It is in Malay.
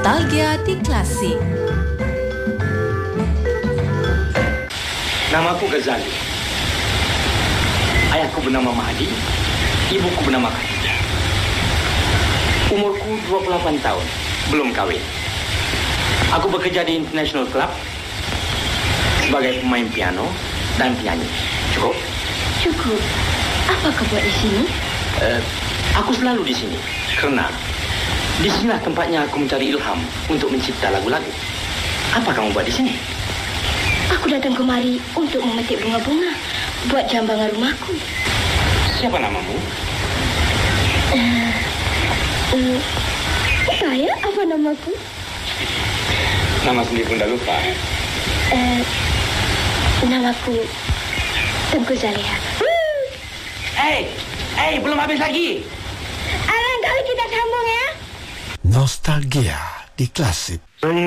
Nostalgia di Klasik. Nama aku Ghazali. Ayahku bernama Mahdi, ibuku bernama Khadijah. Umurku 28 tahun, belum kahwin. Aku bekerja di International Club sebagai pemain piano dan penyanyi. Cukup? Cukup. Apa kau buat di sini? Aku selalu di sini kerana di sinilah tempatnya aku mencari ilham untuk mencipta lagu-lagu. Apa kamu buat di sini? Aku datang kemari untuk memetik bunga-bunga buat jambangan rumahku. Siapa namamu? Saya? Apa namaku? Nama sendiri pun dah lupa. Namaku Tengku Zaliha. Belum habis lagi. Alang, kali kita sambung ya. Nostalgia di Klasik.